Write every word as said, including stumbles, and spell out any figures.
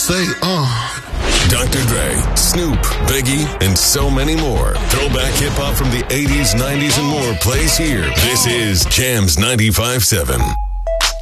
say, uh. Doctor Dre, Snoop, Biggie, and so many more. Throwback hip-hop from the eighties, nineties, and more plays here. This is Jams ninety-five point seven.